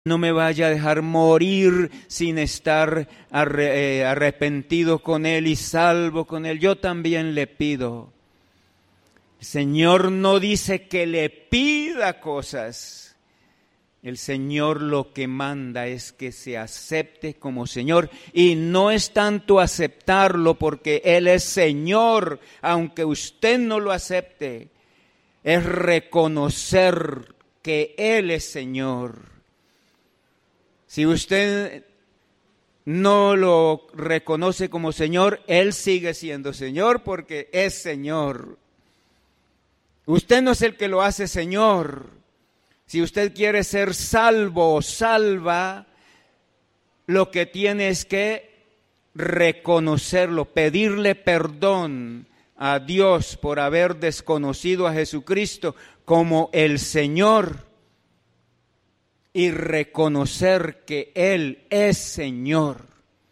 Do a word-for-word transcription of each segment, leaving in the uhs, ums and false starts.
no me vaya a dejar morir sin estar arre, eh, arrepentido con Él y salvo con Él. Yo también le pido. El Señor no dice que le pida cosas. El Señor lo que manda es que se acepte como Señor. Y no es tanto aceptarlo porque Él es Señor, aunque usted no lo acepte. Es reconocer que Él es Señor. Si usted no lo reconoce como Señor, Él sigue siendo Señor porque es Señor. Usted no es el que lo hace Señor. Si usted quiere ser salvo o salva, lo que tiene es que reconocerlo, pedirle perdón a Dios por haber desconocido a Jesucristo como el Señor. Y reconocer que Él es Señor.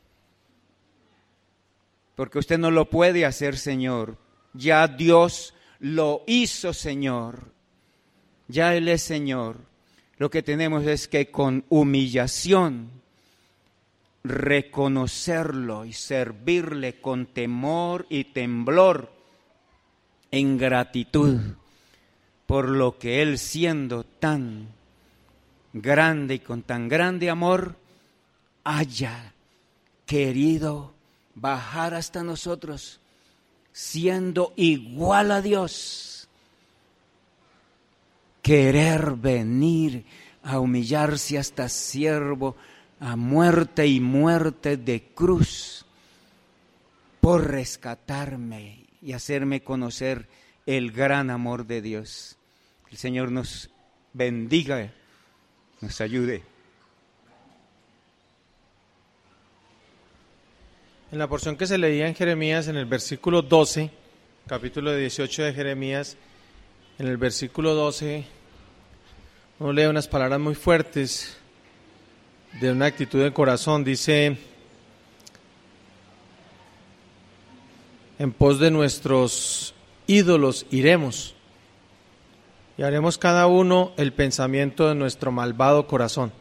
Porque usted no lo puede hacer Señor. Ya Dios lo hizo Señor. Ya Él es Señor. Lo que tenemos es que con humillación reconocerlo y servirle con temor y temblor en gratitud por lo que Él siendo tan grande y con tan grande amor haya querido bajar hasta nosotros siendo igual a Dios, querer venir a humillarse hasta siervo a muerte y muerte de cruz por rescatarme y hacerme conocer el gran amor de Dios. El Señor nos bendiga, nos ayude. En la porción que se leía en Jeremías, en el versículo doce, capítulo dieciocho de Jeremías, en el versículo doce, uno lee unas palabras muy fuertes de una actitud de corazón. Dice: en pos de nuestros ídolos iremos, y haremos cada uno el pensamiento de nuestro malvado corazón.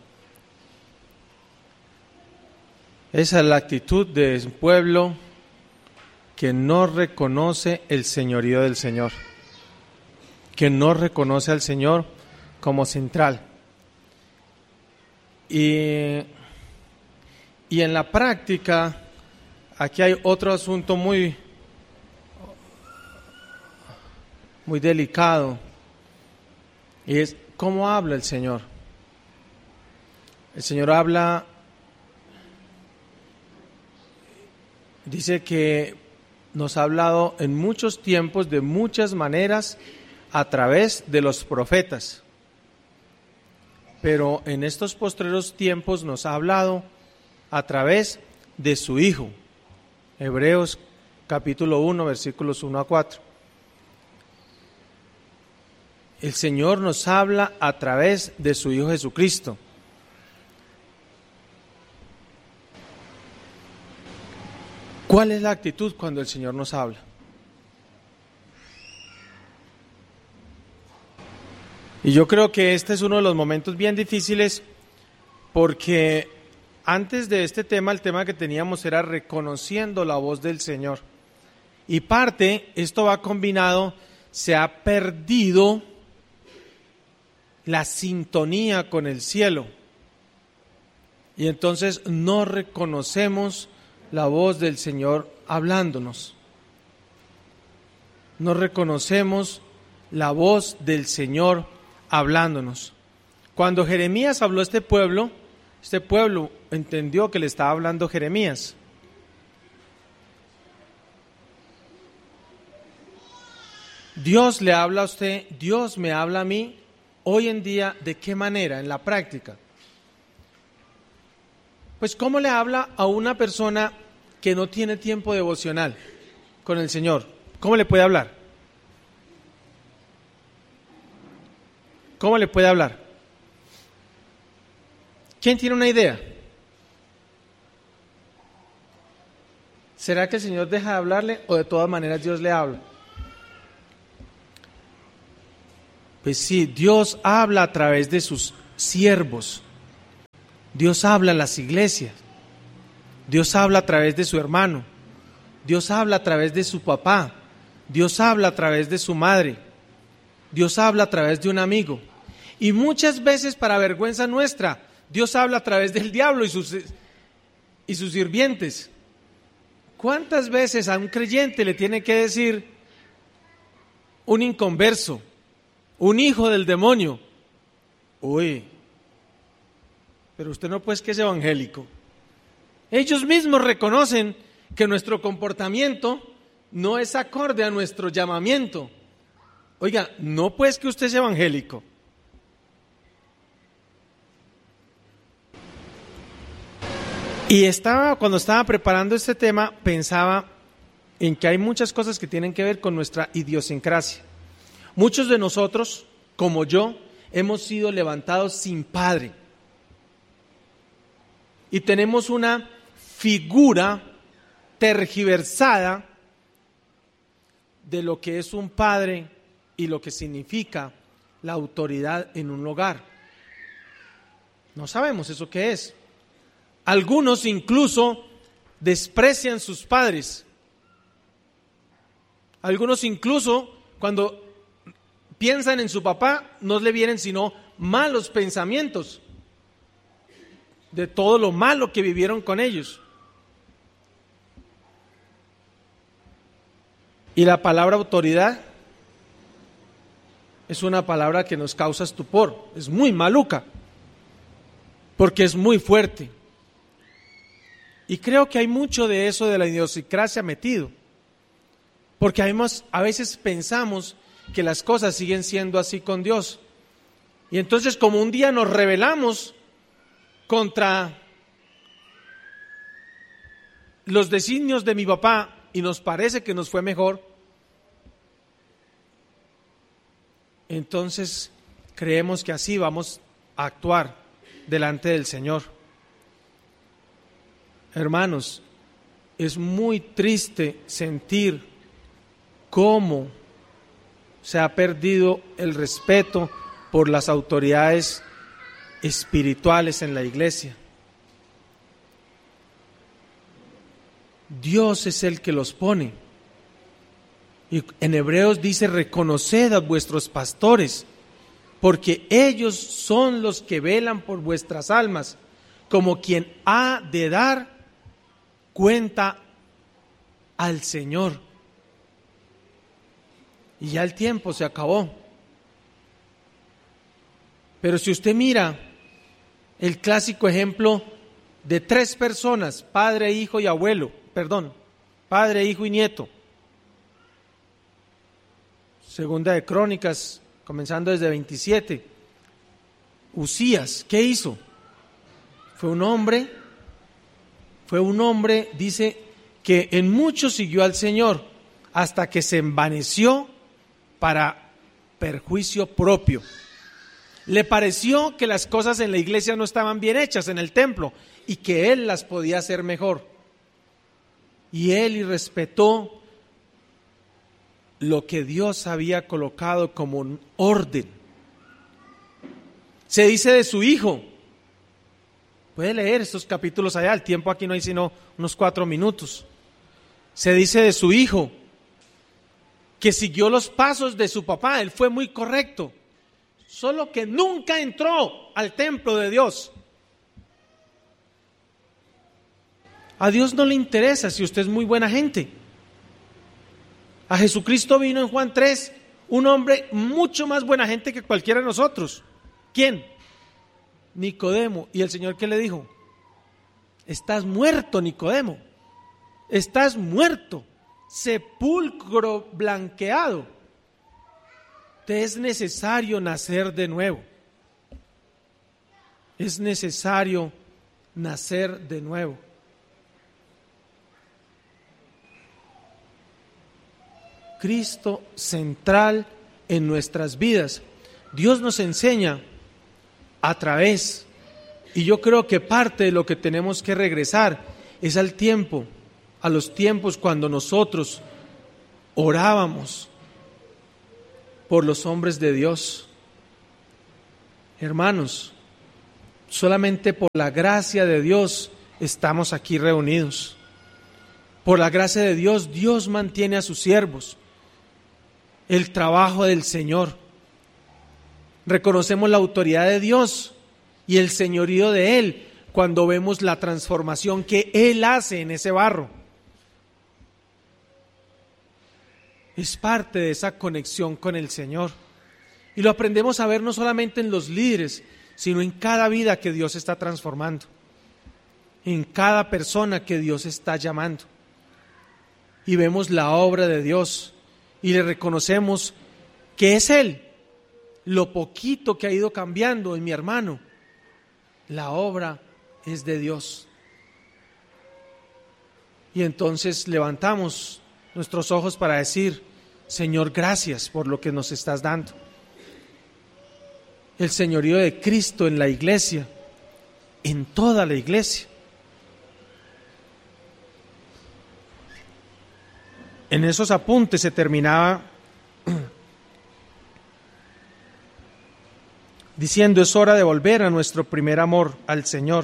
Esa es la actitud de un pueblo que no reconoce el señorío del Señor, que no reconoce al Señor como central. Y, y en la práctica, aquí hay otro asunto muy, muy delicado, y es cómo habla el Señor. El Señor habla, dice que nos ha hablado en muchos tiempos, de muchas maneras, a través de los profetas. Pero en estos postreros tiempos nos ha hablado a través de su Hijo. Hebreos capítulo uno, versículos uno a cuatro. El Señor nos habla a través de su Hijo Jesucristo. ¿Cuál es la actitud cuando el Señor nos habla? Y yo creo que este es uno de los momentos bien difíciles, porque antes de este tema, el tema que teníamos era reconociendo la voz del Señor. Y parte, esto va combinado, se ha perdido la sintonía con el cielo. Y entonces no reconocemos la voz del Señor hablándonos. No reconocemos la voz del Señor hablándonos. Cuando Jeremías habló a este pueblo, este pueblo entendió que le estaba hablando Jeremías. Dios le habla a usted, Dios me habla a mí. Hoy en día, ¿de qué manera? En la práctica. Pues, ¿cómo le habla a una persona que no tiene tiempo devocional con el Señor? ¿Cómo le puede hablar? ¿Cómo le puede hablar? ¿Quién tiene una idea? ¿Será que el Señor deja de hablarle o de todas maneras Dios le habla? Pues sí, Dios habla a través de sus siervos. Dios habla en las iglesias, Dios habla a través de su hermano, Dios habla a través de su papá, Dios habla a través de su madre, Dios habla a través de un amigo. Y muchas veces, para vergüenza nuestra, Dios habla a través del diablo y sus, y sus sirvientes. ¿Cuántas veces a un creyente le tiene que decir un inconverso, un hijo del demonio? Uy, pero usted no pues que es evangélico. Ellos mismos reconocen que nuestro comportamiento no es acorde a nuestro llamamiento. Oiga, no pues que usted es evangélico. Y estaba, cuando estaba preparando este tema, pensaba en que hay muchas cosas que tienen que ver con nuestra idiosincrasia. Muchos de nosotros, como yo, hemos sido levantados sin padre. Y tenemos una figura tergiversada de lo que es un padre y lo que significa la autoridad en un hogar. No sabemos eso qué es. Algunos incluso desprecian sus padres. Algunos incluso cuando piensan en su papá no le vienen sino malos pensamientos de todo lo malo que vivieron con ellos. Y la palabra autoridad es una palabra que nos causa estupor, es muy maluca, porque es muy fuerte. Y creo que hay mucho de eso de la idiosincrasia metido, porque además a veces pensamos que las cosas siguen siendo así con Dios. Y entonces, como un día nos rebelamos contra los designios de mi papá y nos parece que nos fue mejor, entonces creemos que así vamos a actuar delante del Señor. Hermanos, es muy triste sentir cómo se ha perdido el respeto por las autoridades espirituales en la iglesia. Dios es el que los pone. Y en Hebreos dice: reconoced a vuestros pastores, porque ellos son los que velan por vuestras almas, como quien ha de dar cuenta al Señor. Y ya el tiempo se acabó. Pero si usted mira el clásico ejemplo de tres personas, padre, hijo y abuelo, perdón, padre, hijo y nieto. Segunda de Crónicas, comenzando desde veintisiete. Uzías, ¿qué hizo? Fue un hombre, fue un hombre, dice, que en mucho siguió al Señor, hasta que se envaneció para perjuicio propio. Le pareció que las cosas en la iglesia no estaban bien hechas en el templo y que él las podía hacer mejor. Y él irrespetó lo que Dios había colocado como un orden. Se dice de su hijo, puede leer estos capítulos allá, el tiempo aquí no hay sino unos cuatro minutos. Se dice de su hijo que siguió los pasos de su papá, él fue muy correcto, solo que nunca entró al templo de Dios. A Dios no le interesa si usted es muy buena gente. A Jesucristo vino en Juan tres, un hombre mucho más buena gente que cualquiera de nosotros. ¿Quién? Nicodemo. ¿Y el Señor qué le dijo? Estás muerto, Nicodemo. Estás muerto. Sepulcro blanqueado. Te es necesario nacer de nuevo. Es necesario nacer de nuevo. Cristo central en nuestras vidas. Dios nos enseña a través, y yo creo que parte de lo que tenemos que regresar es al tiempo, a los tiempos cuando nosotros orábamos por los hombres de Dios. Hermanos, solamente por la gracia de Dios estamos aquí reunidos. Por la gracia de Dios, Dios mantiene a sus siervos. El trabajo del Señor. Reconocemos la autoridad de Dios y el señorío de Él cuando vemos la transformación que Él hace en ese barro. Es parte de esa conexión con el Señor. Y lo aprendemos a ver no solamente en los líderes, sino en cada vida que Dios está transformando, en cada persona que Dios está llamando. Y vemos la obra de Dios y le reconocemos que es Él. Lo poquito que ha ido cambiando en mi hermano, la obra es de Dios. Y entonces levantamos nuestros ojos para decir: Señor, gracias por lo que nos estás dando. El señorío de Cristo en la iglesia, en toda la iglesia. En esos apuntes se terminaba diciendo: es hora de volver a nuestro primer amor, al Señor.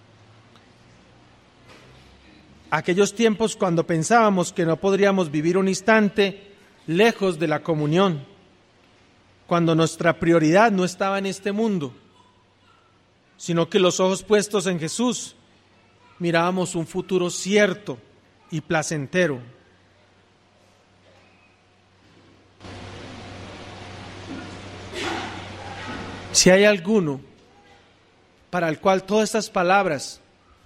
Aquellos tiempos cuando pensábamos que no podríamos vivir un instante lejos de la comunión, cuando nuestra prioridad no estaba en este mundo, sino que los ojos puestos en Jesús, mirábamos un futuro cierto y placentero. Si hay alguno para el cual todas estas palabras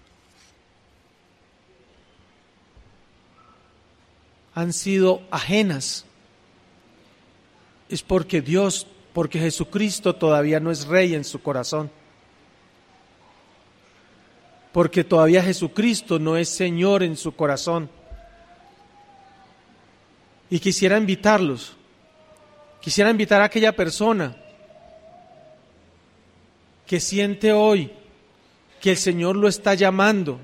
han sido ajenas, es porque Dios, porque Jesucristo todavía no es Rey en su corazón, porque todavía Jesucristo no es Señor en su corazón. Y quisiera invitarlos, quisiera invitar a aquella persona que siente hoy que el Señor lo está llamando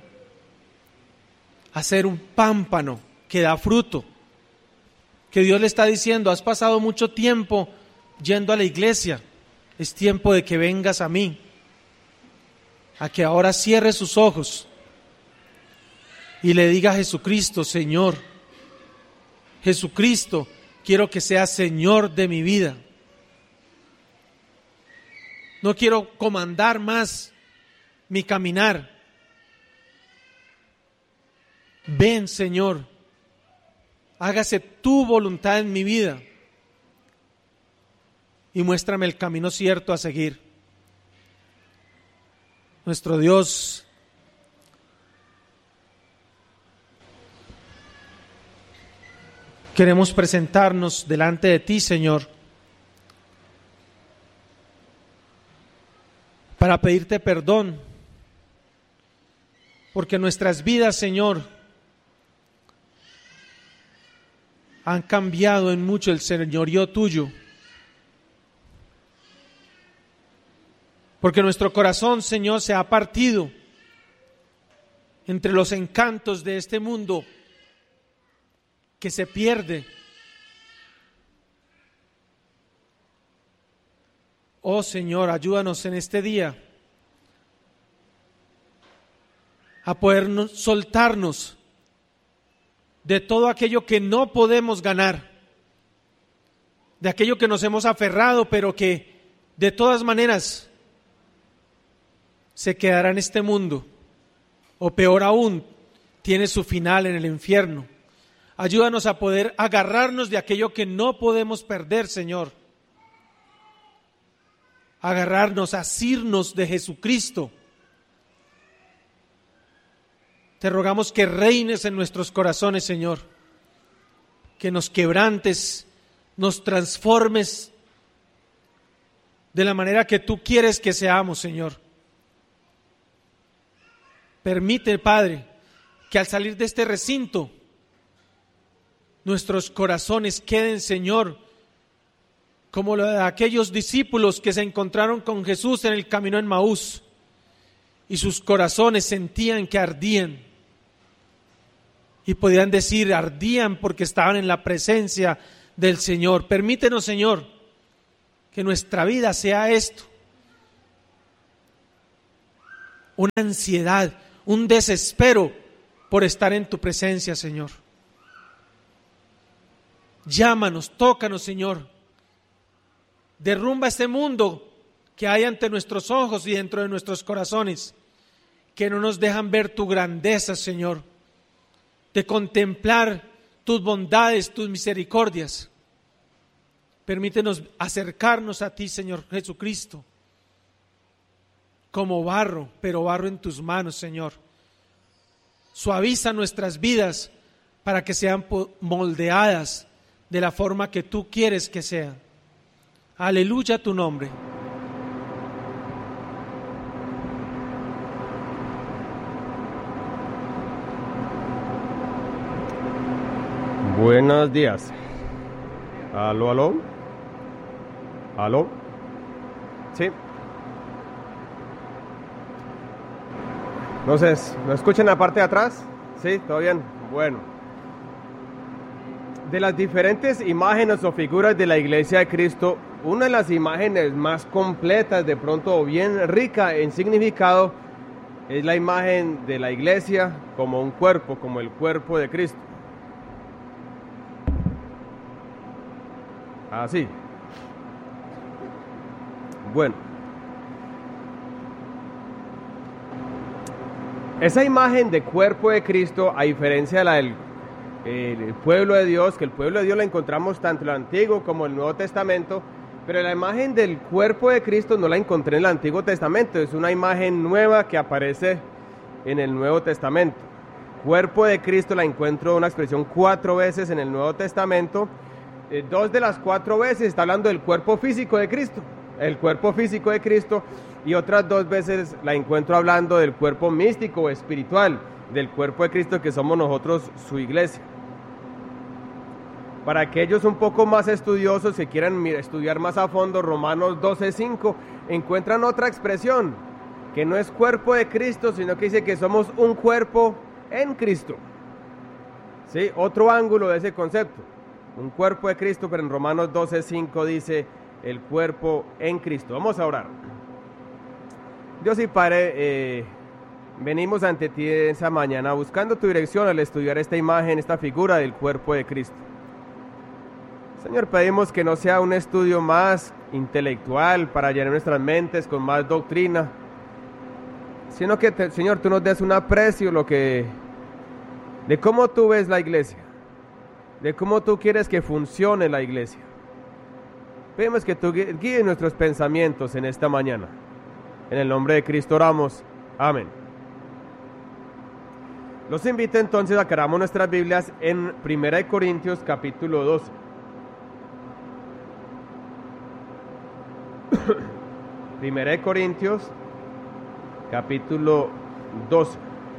a ser un pámpano que da fruto, que Dios le está diciendo: has pasado mucho tiempo yendo a la iglesia, es tiempo de que vengas a mí, a que ahora cierre sus ojos y le diga a Jesucristo: Señor, Jesucristo, quiero que seas Señor de mi vida. No quiero comandar más mi caminar. Ven, Señor, hágase tu voluntad en mi vida y muéstrame el camino cierto a seguir. Nuestro Dios, queremos presentarnos delante de ti, Señor, para pedirte perdón, porque nuestras vidas, Señor, han cambiado en mucho el señorío tuyo, porque nuestro corazón, Señor, se ha partido entre los encantos de este mundo que se pierde. Oh Señor, ayúdanos en este día a poder soltarnos de todo aquello que no podemos ganar, de aquello que nos hemos aferrado, pero que de todas maneras se quedará en este mundo, o peor aún, tiene su final en el infierno. Ayúdanos a poder agarrarnos de aquello que no podemos perder, Señor. Agarrarnos, asirnos de Jesucristo. Te rogamos que reines en nuestros corazones, Señor, que nos quebrantes, nos transformes de la manera que tú quieres que seamos, Señor. Permite, Padre, que al salir de este recinto, nuestros corazones queden, Señor, como lo de aquellos discípulos que se encontraron con Jesús en el camino en Maús, y sus corazones sentían que ardían, y podían decir, ardían porque estaban en la presencia del Señor. Permítenos, Señor, que nuestra vida sea esto, una ansiedad, un desespero por estar en tu presencia, Señor. Llámanos, tócanos, Señor. Derrumba este mundo que hay ante nuestros ojos y dentro de nuestros corazones, que no nos dejan ver tu grandeza, Señor, de contemplar tus bondades, tus misericordias. Permítenos acercarnos a ti, Señor Jesucristo, como barro, pero barro en tus manos, Señor. Suaviza nuestras vidas para que sean moldeadas de la forma que tú quieres que sean. Aleluya a tu nombre. Buenos días. Aló, aló. Aló. Sí. Entonces, ¿me escuchan la parte de atrás? Sí, ¿todo bien? Bueno. De las diferentes imágenes o figuras de la Iglesia de Cristo, una de las imágenes más completas, de pronto bien rica en significado, es la imagen de la Iglesia como un cuerpo, como el cuerpo de Cristo. Así. Bueno. Esa imagen de cuerpo de Cristo, a diferencia de la del el pueblo de Dios, que el pueblo de Dios la encontramos tanto en el Antiguo como en el Nuevo Testamento, pero la imagen del cuerpo de Cristo no la encontré en el Antiguo Testamento, es una imagen nueva que aparece en el Nuevo Testamento. Cuerpo de Cristo la encuentro una expresión cuatro veces en el Nuevo Testamento. Eh, dos de las cuatro veces está hablando del cuerpo físico de Cristo, el cuerpo físico de Cristo, y otras dos veces la encuentro hablando del cuerpo místico o espiritual, del cuerpo de Cristo que somos nosotros, su iglesia. Para aquellos un poco más estudiosos que quieran estudiar más a fondo Romanos doce cinco, encuentran otra expresión, que no es cuerpo de Cristo, sino que dice que somos un cuerpo en Cristo. ¿Sí? Otro ángulo de ese concepto. Un cuerpo de Cristo, pero en Romanos doce cinco dice el cuerpo en Cristo. Vamos a orar. Dios y Padre, eh, venimos ante ti esa mañana buscando tu dirección al estudiar esta imagen, esta figura del cuerpo de Cristo. Señor, pedimos que no sea un estudio más intelectual para llenar nuestras mentes con más doctrina, sino que, te, Señor, tú nos des un aprecio lo que, de cómo tú ves la iglesia, de cómo tú quieres que funcione la iglesia. Pedimos que tú guíes nuestros pensamientos en esta mañana. En el nombre de Cristo oramos. Amén. Los invito entonces a que abramos nuestras Biblias en Primera de Corintios capítulo doce. Primera de Corintios capítulo doce.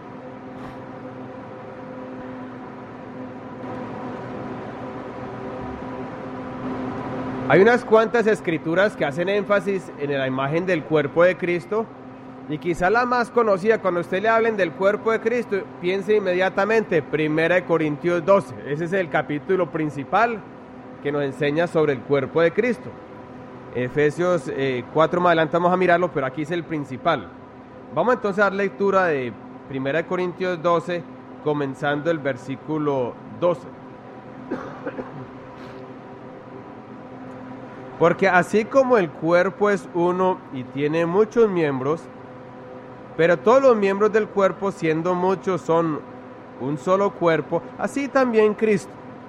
Hay unas cuantas escrituras que hacen énfasis en la imagen del cuerpo de Cristo, y quizá la más conocida, cuando usted le hablen del cuerpo de Cristo, piense inmediatamente Primera de Corintios doce. Ese es el capítulo principal que nos enseña sobre el cuerpo de Cristo. Efesios eh, cuatro más adelante vamos a mirarlo, pero aquí es el principal. Vamos entonces a dar lectura de Primera de Corintios doce, comenzando el versículo doce. Porque así como el cuerpo es uno y tiene muchos miembros, pero todos los miembros del cuerpo, siendo muchos, son un solo cuerpo, así también Cristo.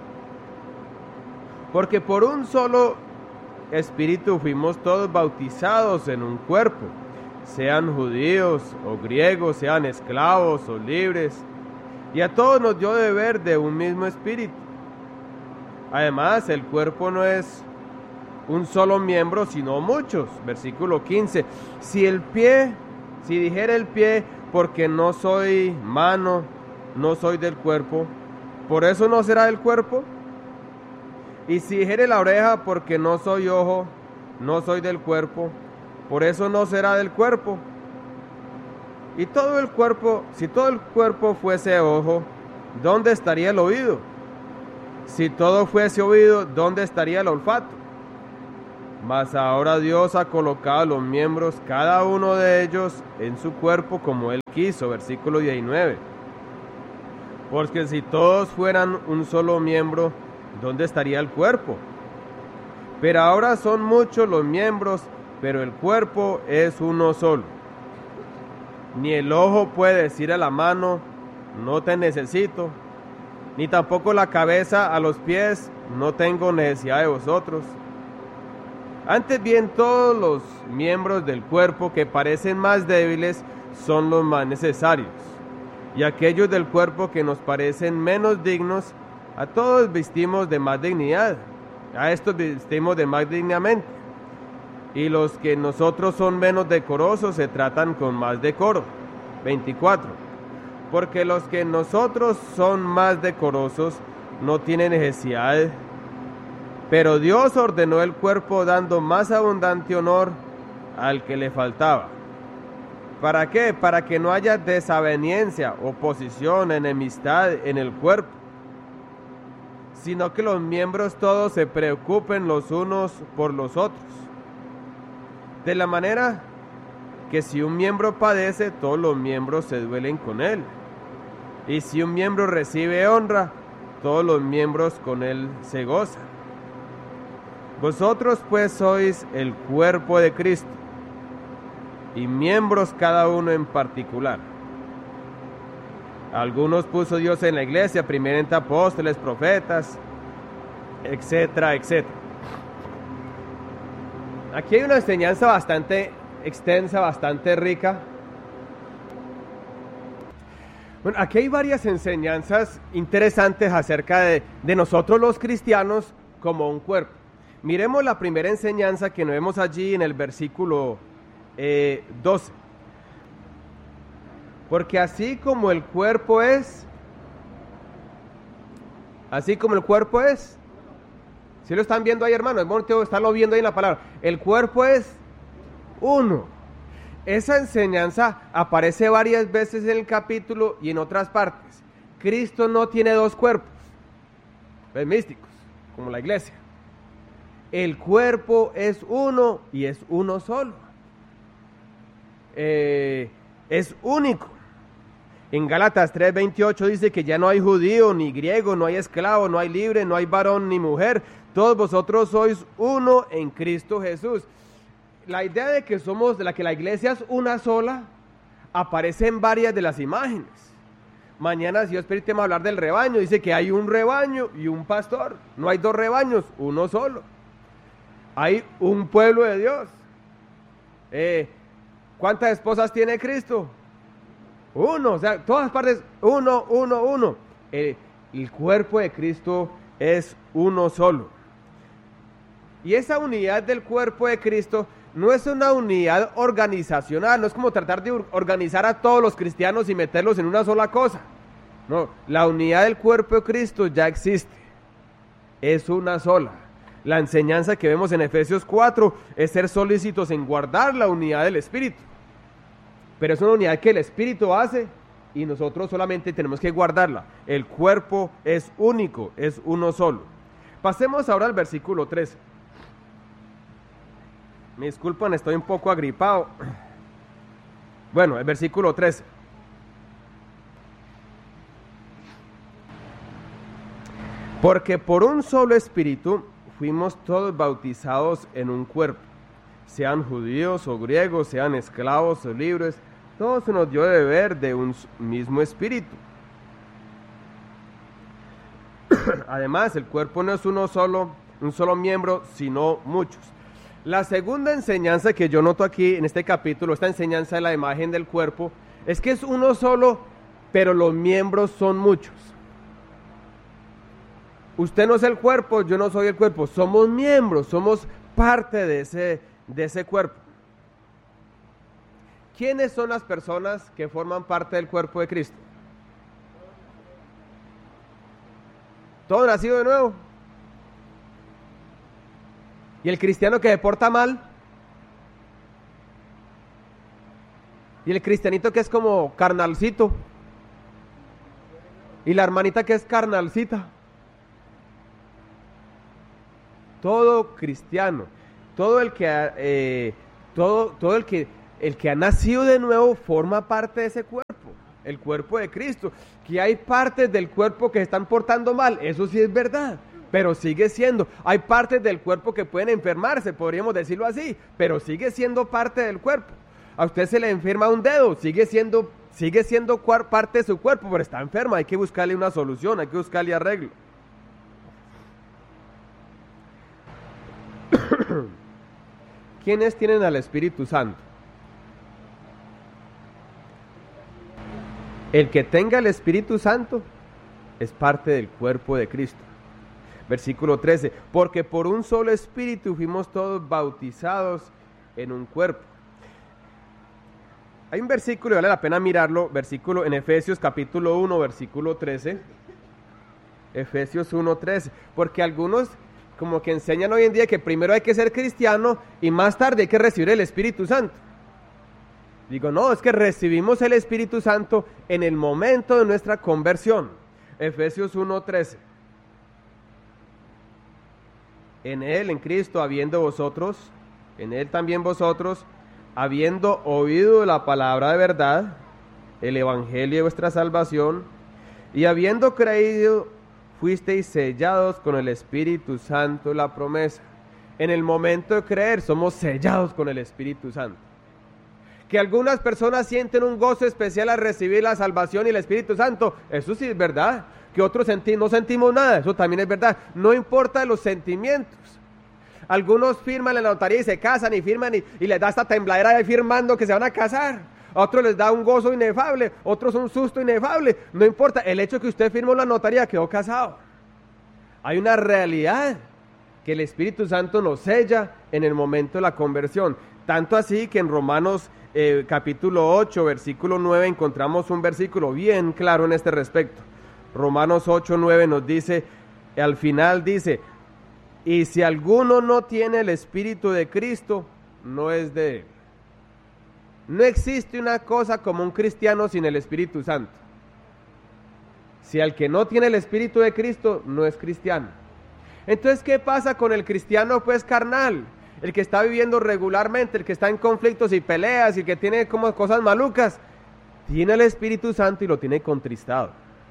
Porque por un solo Espíritu fuimos todos bautizados en un cuerpo, sean judíos o griegos, sean esclavos o libres, y a todos nos dio de beber de un mismo Espíritu. Además, el cuerpo no es un solo miembro, sino muchos. Versículo quince. Si el pie, si dijera el pie, porque no soy mano, no soy del cuerpo, ¿por eso no será del cuerpo? Y si dijere la oreja, porque no soy ojo, no soy del cuerpo, ¿por eso no será del cuerpo? Y todo el cuerpo, si todo el cuerpo fuese ojo, ¿dónde estaría el oído? Si todo fuese oído, ¿dónde estaría el olfato? Mas ahora Dios ha colocado los miembros, cada uno de ellos, en su cuerpo como Él quiso. Versículo diecinueve. Porque si todos fueran un solo miembro, ¿dónde estaría el cuerpo? Pero ahora son muchos los miembros, pero el cuerpo es uno solo. Ni el ojo puede decir a la mano, no te necesito, ni tampoco la cabeza a los pies, no tengo necesidad de vosotros. Antes bien, todos los miembros del cuerpo que parecen más débiles son los más necesarios, y aquellos del cuerpo que nos parecen menos dignos, a todos vestimos de más dignidad, a estos vestimos de más dignamente, y los que nosotros son menos decorosos se tratan con más decoro. veinticuatro. Porque los que nosotros son más decorosos no tienen necesidad, pero Dios ordenó el cuerpo dando más abundante honor al que le faltaba. ¿Para qué? Para que no haya desaveniencia, oposición, enemistad en el cuerpo, sino que los miembros todos se preocupen los unos por los otros. De la manera que si un miembro padece, todos los miembros se duelen con él. Y si un miembro recibe honra, todos los miembros con él se gozan. Vosotros pues sois el cuerpo de Cristo, y miembros cada uno en particular. Algunos puso Dios en la iglesia, primeramente apóstoles, profetas, etcétera, etcétera. Aquí hay una enseñanza bastante extensa, bastante rica. Bueno, aquí hay varias enseñanzas interesantes acerca de, de nosotros los cristianos como un cuerpo. Miremos la primera enseñanza que nos vemos allí en el versículo eh, doce. Porque así como el cuerpo es, así como el cuerpo es, ¿sí lo están viendo ahí, hermano? Es bonito estarlo viendo ahí en la palabra. El cuerpo es uno. Esa enseñanza aparece varias veces en el capítulo y en otras partes. Cristo no tiene dos cuerpos, los místicos, como la iglesia. El cuerpo es uno y es uno solo. Eh, es único. En Gálatas tres veintiocho dice que ya no hay judío ni griego, no hay esclavo, no hay libre, no hay varón ni mujer. Todos vosotros sois uno en Cristo Jesús. La idea de que somos, de la que la iglesia es una sola, aparece en varias de las imágenes. Mañana, si Dios permite, vamos a hablar del rebaño. Dice que hay un rebaño y un pastor. No hay dos rebaños, uno solo. Hay un pueblo de Dios. Eh, ¿Cuántas esposas tiene Cristo? Uno, o sea, todas partes, uno, uno, uno. Eh, el cuerpo de Cristo es uno solo. Y esa unidad del cuerpo de Cristo no es una unidad organizacional, no es como tratar de organizar a todos los cristianos y meterlos en una sola cosa. No, la unidad del cuerpo de Cristo ya existe, es una sola. La enseñanza que vemos en Efesios cuatro es ser solícitos en guardar la unidad del Espíritu. Pero es una unidad que el Espíritu hace y nosotros solamente tenemos que guardarla. El cuerpo es único, es uno solo. Pasemos ahora al versículo trece. Me disculpan, estoy un poco agripado. Bueno, el versículo trece. Porque por un solo espíritu fuimos todos bautizados en un cuerpo, sean judíos o griegos, sean esclavos o libres, todos se nos dio de beber de un mismo espíritu. Además, el cuerpo no es uno solo, un solo miembro, sino muchos. La segunda enseñanza que yo noto aquí en este capítulo, esta enseñanza de la imagen del cuerpo, es que es uno solo, pero los miembros son muchos. Usted no es el cuerpo, yo no soy el cuerpo, somos miembros, somos parte de ese, de ese cuerpo. ¿Quiénes son las personas que forman parte del cuerpo de Cristo? Todo nacido de nuevo. ¿Y el cristiano que se porta mal? ¿Y el cristianito que es como carnalcito? ¿Y la hermanita que es carnalcita? Todo cristiano. todo el que ha, eh, todo, todo el que el que ha nacido de nuevo forma parte de ese cuerpo, el cuerpo de Cristo. Que hay partes del cuerpo que se están portando mal, eso sí es verdad, pero sigue siendo. Hay partes del cuerpo que pueden enfermarse, podríamos decirlo así, pero sigue siendo parte del cuerpo. A usted se le enferma un dedo, sigue siendo, sigue siendo parte de su cuerpo, pero está enferma, hay que buscarle una solución, hay que buscarle arreglo. ¿Quiénes tienen al Espíritu Santo? El que tenga el Espíritu Santo es parte del cuerpo de Cristo. Versículo trece, porque por un solo Espíritu fuimos todos bautizados en un cuerpo. Hay un versículo, y vale la pena mirarlo, versículo en Efesios capítulo uno, versículo trece. Efesios uno, trece, porque algunos como que enseñan hoy en día que primero hay que ser cristiano y más tarde hay que recibir el Espíritu Santo. Digo, no, es que recibimos el Espíritu Santo en el momento de nuestra conversión. Efesios uno, trece. En Él, en Cristo, habiendo vosotros, en Él también vosotros, habiendo oído la palabra de verdad, el evangelio de vuestra salvación, y habiendo creído, fuisteis sellados con el Espíritu Santo, la promesa. En el momento de creer, somos sellados con el Espíritu Santo. Que algunas personas sienten un gozo especial al recibir la salvación y el Espíritu Santo, eso sí es verdad. Que otros senti- no sentimos nada, eso también es verdad. No importa los sentimientos. Algunos firman en la notaría y se casan y firman y, y les da esta tembladera de firmando que se van a casar. A otros les da un gozo inefable, otros un susto inefable. No importa, el hecho que usted firmó en la notaría quedó casado. Hay una realidad que el Espíritu Santo nos sella en el momento de la conversión. Tanto así que en Romanos eh, capítulo ocho, versículo nueve, encontramos un versículo bien claro en este respecto. Romanos ocho, nueve nos dice, al final dice, y si alguno no tiene el Espíritu de Cristo, no es de él. No existe una cosa como un cristiano sin el Espíritu Santo. Si al que no tiene el Espíritu de Cristo, no es cristiano. Entonces, ¿qué pasa con el cristiano pues carnal? El que está viviendo regularmente, el que está en conflictos y peleas y que tiene como cosas malucas, tiene el Espíritu Santo y lo tiene contristado.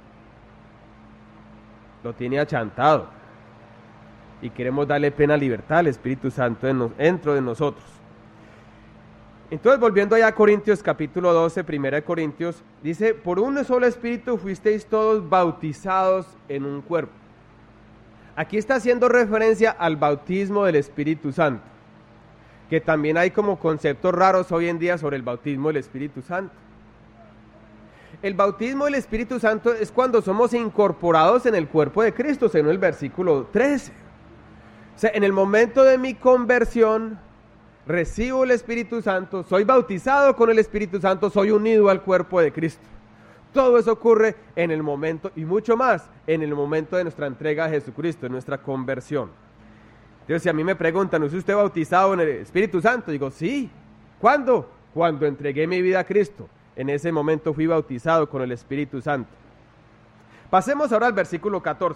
Lo tiene achantado. Y queremos darle plena libertad al Espíritu Santo dentro de nosotros. Entonces, volviendo allá a Corintios capítulo doce, primera de Corintios, dice, por un solo Espíritu fuisteis todos bautizados en un cuerpo. Aquí está haciendo referencia al bautismo del Espíritu Santo, que también hay como conceptos raros hoy en día sobre el bautismo del Espíritu Santo. El bautismo del Espíritu Santo es cuando somos incorporados en el cuerpo de Cristo, según el versículo trece. O sea, en el momento de mi conversión, recibo el Espíritu Santo, soy bautizado con el Espíritu Santo, soy unido al cuerpo de Cristo. Todo eso ocurre en el momento, y mucho más, en el momento de nuestra entrega a Jesucristo, en nuestra conversión. Entonces, si a mí me preguntan, ¿es usted bautizado en el Espíritu Santo? Digo, sí. ¿Cuándo? Cuando entregué mi vida a Cristo. En ese momento fui bautizado con el Espíritu Santo. Pasemos ahora al versículo catorce.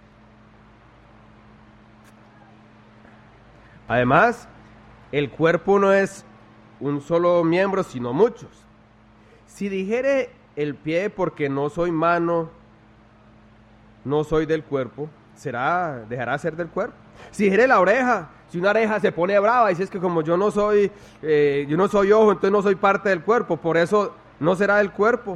Además, el cuerpo no es un solo miembro, sino muchos. Si dijere el pie porque no soy mano, no soy del cuerpo, ¿será, dejará ser del cuerpo? Si dijere la oreja, si una oreja se pone brava y dice es que como yo no soy, eh, yo no soy ojo, entonces no soy parte del cuerpo, por eso no será del cuerpo.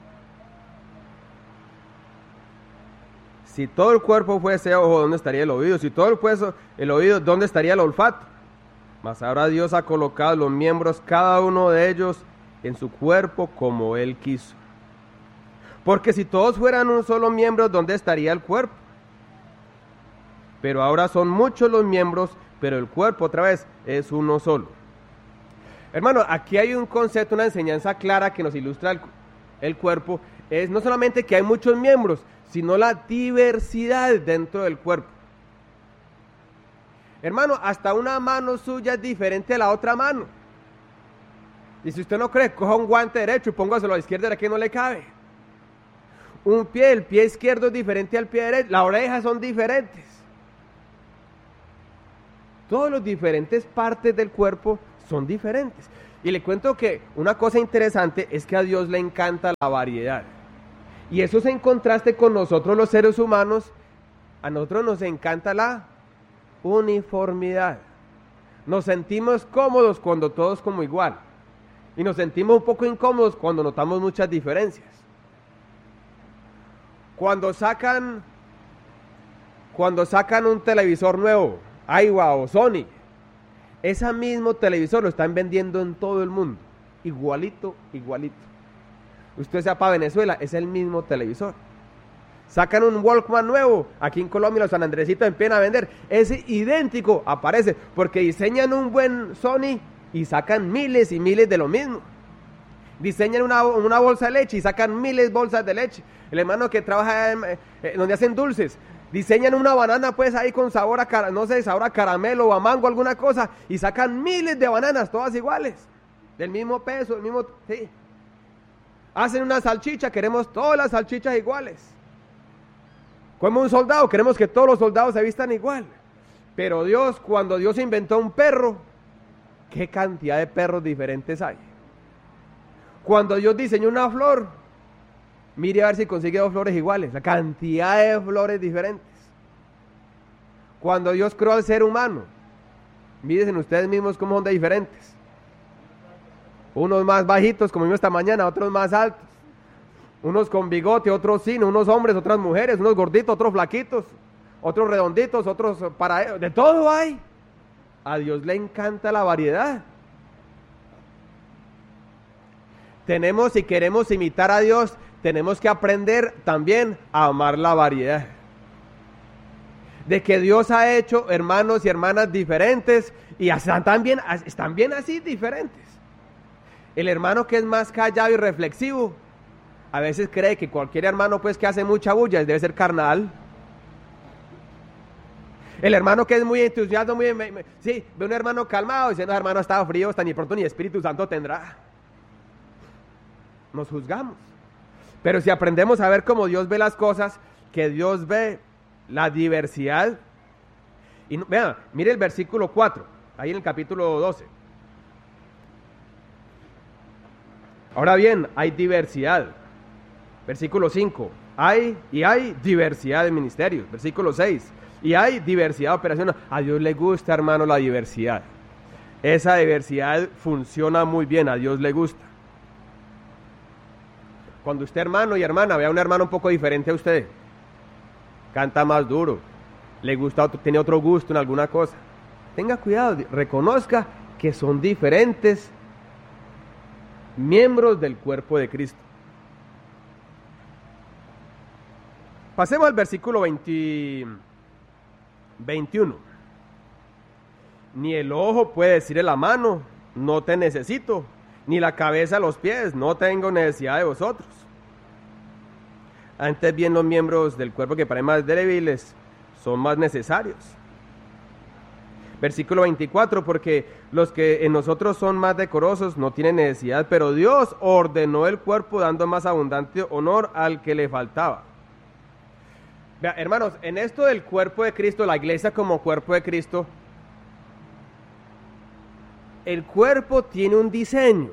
Si todo el cuerpo fuese ojo, ¿dónde estaría el oído? Si todo el, hueso, el oído, ¿dónde estaría el olfato? Mas ahora Dios ha colocado los miembros, cada uno de ellos, en su cuerpo como Él quiso. Porque si todos fueran un solo miembro, ¿dónde estaría el cuerpo? Pero ahora son muchos los miembros, pero el cuerpo, otra vez, es uno solo. Hermano, aquí hay un concepto, una enseñanza clara que nos ilustra el, el cuerpo. Es no solamente que hay muchos miembros, sino la diversidad dentro del cuerpo. Hermano, hasta una mano suya es diferente a la otra mano. Y si usted no cree, coja un guante derecho y póngaselo a la izquierda, de que no le cabe. Un pie, el pie izquierdo es diferente al pie derecho, las orejas son diferentes. Todas las diferentes partes del cuerpo son diferentes. Y le cuento que una cosa interesante es que a Dios le encanta la variedad. Y eso es en contraste con nosotros los seres humanos. A nosotros nos encanta la uniformidad. Nos sentimos cómodos cuando todo es como igual. Y nos sentimos un poco incómodos cuando notamos muchas diferencias. Cuando sacan, cuando sacan un televisor nuevo, Aiwa o Sony, ese mismo televisor lo están vendiendo en todo el mundo, igualito, igualito. Usted sea para Venezuela, es el mismo televisor. Sacan un Walkman nuevo, aquí en Colombia los San Andresitos empiezan a vender, es idéntico, aparece, porque diseñan un buen Sony y sacan miles y miles de lo mismo. Diseñan una, una bolsa de leche y sacan miles de bolsas de leche. El hermano que trabaja en, eh, donde hacen dulces, diseñan una banana pues ahí con sabor a, cara, no sé, sabor a caramelo o a mango, alguna cosa, y sacan miles de bananas, todas iguales, del mismo peso, del mismo, sí. Hacen una salchicha, queremos todas las salchichas iguales. Como un soldado, queremos que todos los soldados se vistan igual. Pero Dios, cuando Dios inventó un perro, ¿qué cantidad de perros diferentes hay? Cuando Dios diseñó una flor, mire a ver si consigue dos flores iguales, la cantidad de flores diferentes. Cuando Dios creó al ser humano, miren ustedes mismos cómo son de diferentes. Unos más bajitos, como vimos esta mañana, otros más altos. Unos con bigote, otros sin, unos hombres, otras mujeres, unos gorditos, otros flaquitos, otros redonditos, otros para... De todo hay. A Dios le encanta la variedad. Tenemos, si queremos imitar a Dios, tenemos que aprender también a amar la variedad. De que Dios ha hecho hermanos y hermanas diferentes y están también, están bien así diferentes. El hermano que es más callado y reflexivo, a veces cree que cualquier hermano pues que hace mucha bulla debe ser carnal. El hermano que es muy entusiasta, muy, me, me, sí, ve un hermano calmado y dice, no, hermano, estaba frío, hasta ni pronto ni Espíritu Santo tendrá. Nos juzgamos. Pero si aprendemos a ver cómo Dios ve las cosas, que Dios ve la diversidad. Y vean, mire el versículo cuatro, ahí en el capítulo doce. Ahora bien, hay diversidad. Versículo cinco, hay y hay diversidad de ministerios. Versículo seis, y hay diversidad de operaciones. A Dios le gusta, hermano, la diversidad. Esa diversidad funciona muy bien, a Dios le gusta. Cuando usted, hermano y hermana, vea a un hermano un poco diferente a usted, canta más duro, le gusta otro, tiene otro gusto en alguna cosa, tenga cuidado, reconozca que son diferentes miembros del cuerpo de Cristo. Pasemos al versículo veinte, veintiuno. Ni el ojo puede decir a la mano, no te necesito, ni la cabeza a los pies, no tengo necesidad de vosotros. Antes bien los miembros del cuerpo que parecen más débiles son más necesarios. Versículo veinticuatro, porque los que en nosotros son más decorosos no tienen necesidad, pero Dios ordenó el cuerpo dando más abundante honor al que le faltaba. Vea, hermanos, en esto del cuerpo de Cristo, la iglesia como cuerpo de Cristo, el cuerpo tiene un diseño.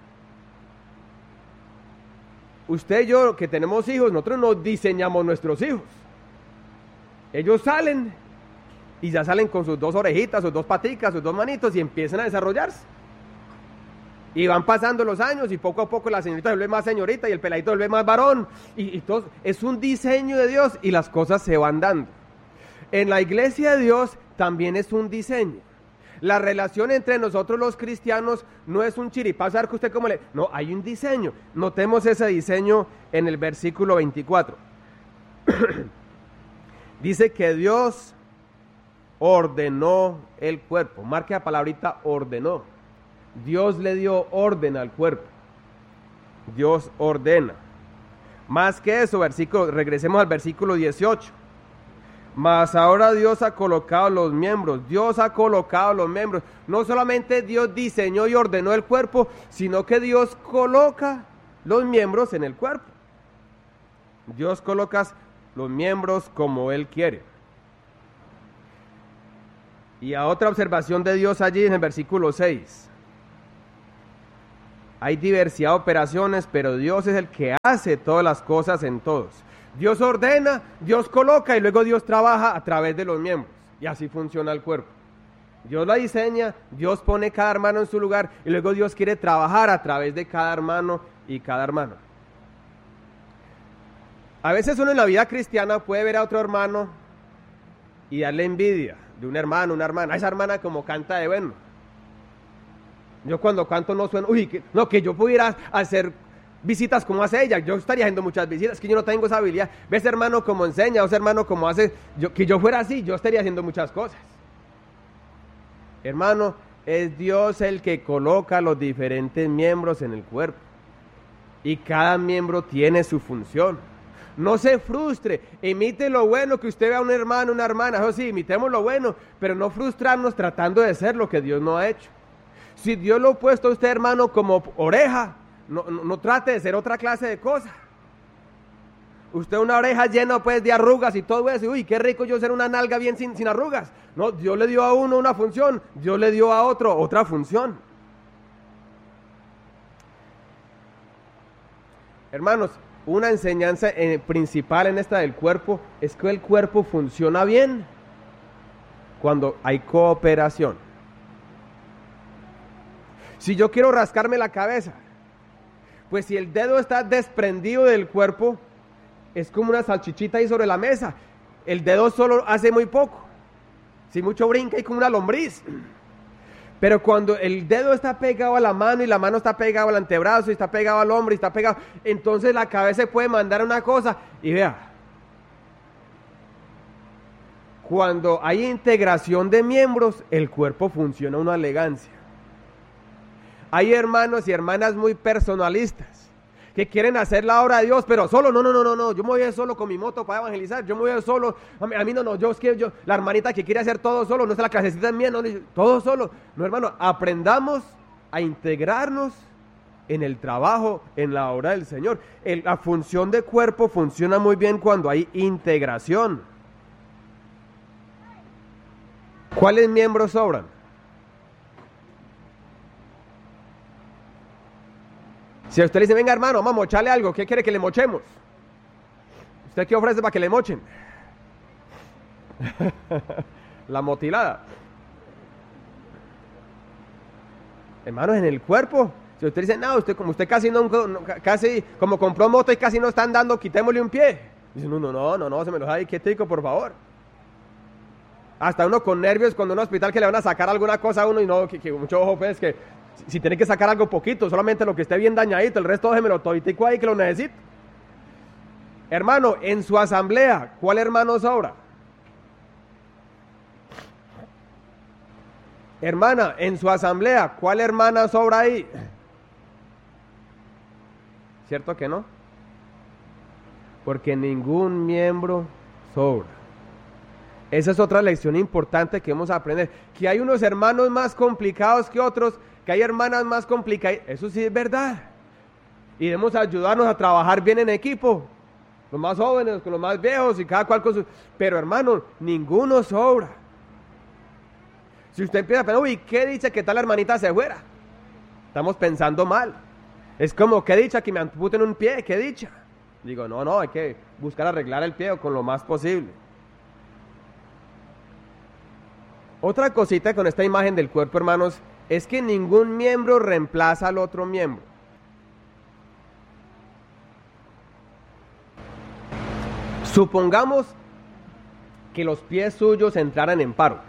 Usted y yo, que tenemos hijos, nosotros no diseñamos nuestros hijos. Ellos salen y ya salen con sus dos orejitas, sus dos paticas, sus dos manitos y empiezan a desarrollarse. Y van pasando los años y poco a poco la señorita se vuelve más señorita y el peladito se vuelve más varón. Y, y todo, es un diseño de Dios y las cosas se van dando. En la iglesia de Dios también es un diseño. La relación entre nosotros los cristianos no es un chiripazo, a ver que usted cómo le... No, hay un diseño. Notemos ese diseño en el versículo veinticuatro. Dice que Dios ordenó el cuerpo. Marque la palabrita ordenó. Dios le dio orden al cuerpo. Dios ordena. Más que eso, versículo, regresemos al versículo dieciocho. Mas ahora Dios ha colocado los miembros, Dios ha colocado los miembros. No solamente Dios diseñó y ordenó el cuerpo, sino que Dios coloca los miembros en el cuerpo. Dios coloca los miembros como Él quiere. Y a otra observación de Dios allí en el versículo seis. Hay diversidad de operaciones, pero Dios es el que hace todas las cosas en todos. Dios ordena, Dios coloca y luego Dios trabaja a través de los miembros. Y así funciona el cuerpo. Dios la diseña, Dios pone cada hermano en su lugar y luego Dios quiere trabajar a través de cada hermano y cada hermana. A veces uno en la vida cristiana puede ver a otro hermano y darle envidia de un hermano, una hermana. Esa hermana como canta de bueno. Yo cuando canto no sueno, uy, que, no, que yo pudiera hacer visitas como hace ella, yo estaría haciendo muchas visitas, que yo no tengo esa habilidad. Ves hermano como enseña, o ese hermano como hace, yo, que yo fuera así, yo estaría haciendo muchas cosas. Hermano, es Dios el que coloca los diferentes miembros en el cuerpo. Y cada miembro tiene su función. No se frustre, imite lo bueno que usted vea a un hermano, una hermana, eso sí, imitemos lo bueno, pero no frustrarnos tratando de ser lo que Dios no ha hecho. Si Dios lo ha puesto a usted, hermano, como oreja, no, no, no trate de ser otra clase de cosa. Usted una oreja llena pues de arrugas y todo eso, uy, qué rico yo ser una nalga bien sin, sin arrugas. No, Dios le dio a uno una función, Dios le dio a otro otra función. Hermanos, una enseñanza eh, principal en esta del cuerpo es que el cuerpo funciona bien cuando hay cooperación. Si yo quiero rascarme la cabeza, pues si el dedo está desprendido del cuerpo, es como una salchichita ahí sobre la mesa. El dedo solo hace muy poco. Si mucho brinca, hay como una lombriz. Pero cuando el dedo está pegado a la mano y la mano está pegado al antebrazo y está pegado al hombro y está pegado, entonces la cabeza puede mandar una cosa. Y vea, cuando hay integración de miembros, el cuerpo funciona a una elegancia. Hay hermanos y hermanas muy personalistas que quieren hacer la obra de Dios, pero solo, no, no, no, no, no, yo me voy a ir solo con mi moto para evangelizar, yo me voy a ir solo, a mí, a mí no, no, yo es que yo, la hermanita que quiere hacer todo solo, no es la clasecita mía, no, todo solo, no hermano, aprendamos a integrarnos en el trabajo, en la obra del Señor. El, la función de cuerpo funciona muy bien cuando hay integración. ¿Cuáles miembros sobran? Si a usted le dice, venga hermano, vamos a mocharle algo, ¿qué quiere que le mochemos? ¿Usted qué ofrece para que le mochen? La motilada. Hermanos, en el cuerpo, si usted dice, no, usted como usted casi no, no casi, como compró moto y casi no está andando, quitémosle un pie. Dice, no, no, no, no, no, se me lo deja ahí quietico, por favor. Hasta uno con nervios cuando en un hospital que le van a sacar alguna cosa a uno y no, que, que mucho ojo pues, que si tiene que sacar algo poquito, solamente lo que esté bien dañadito, el resto déjemelo toditico ahí que lo necesito. Hermano, en su asamblea, ¿cuál hermano sobra? Hermana, en su asamblea, ¿cuál hermana sobra ahí? ¿Cierto que no? Porque ningún miembro sobra. Esa es otra lección importante que vamos a aprender. Que hay unos hermanos más complicados que otros, que hay hermanas más complicadas. Eso sí es verdad. Y debemos ayudarnos a trabajar bien en equipo. Los más jóvenes con los más viejos y cada cual con su... Pero hermano, ninguno sobra. Si usted empieza a pensar, uy, qué dicha que tal hermanita se fuera. Estamos pensando mal. Es como, qué dicha que me amputen un pie, qué dicha. Digo, no, no, hay que buscar arreglar el pie con lo más posible. Otra cosita con esta imagen del cuerpo, hermanos, es que ningún miembro reemplaza al otro miembro. Supongamos que los pies suyos entraran en paro.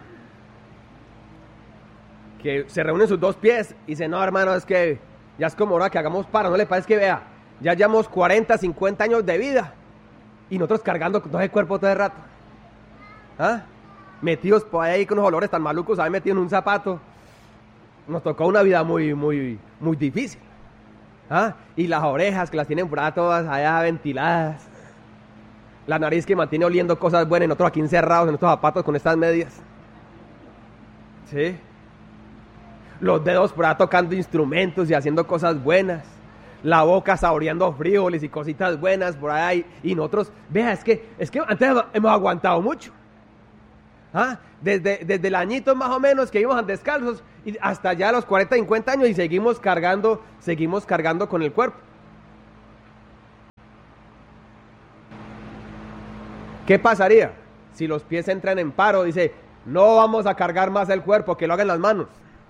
Que se reúnen sus dos pies y dicen, no, hermano, es que ya es como hora que hagamos paro, no le parece que vea, ya llevamos cuarenta, cincuenta años de vida y nosotros cargando todo el cuerpo todo el rato. ¿Ah? Metidos por ahí con unos olores tan malucos, ahí metidos en un zapato. Nos tocó una vida muy, muy, muy difícil. ¿Ah? Y las orejas que las tienen por ahí todas allá ventiladas. La nariz que mantiene oliendo cosas buenas y nosotros aquí encerrados en estos zapatos con estas medias. ¿Sí? Los dedos por ahí tocando instrumentos y haciendo cosas buenas. La boca saboreando frijoles y cositas buenas por ahí. Y nosotros, vea, es que, es que antes hemos aguantado mucho. ¿Ah? Desde, desde el añito más o menos que íbamos descalzos y hasta ya los cuarenta, cincuenta años y seguimos cargando, seguimos cargando con el cuerpo. ¿Qué pasaría si los pies entran en paro? Dice, no vamos a cargar más el cuerpo, que lo hagan las manos.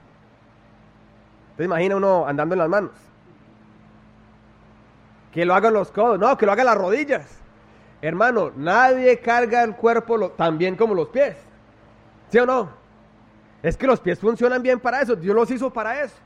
¿Te imagina uno andando en las manos? Que lo hagan los codos, no, que lo hagan las rodillas. Hermano, nadie carga el cuerpo lo, tan bien como los pies. ¿Sí o no? Es que los pies funcionan bien para eso, Dios los hizo para eso.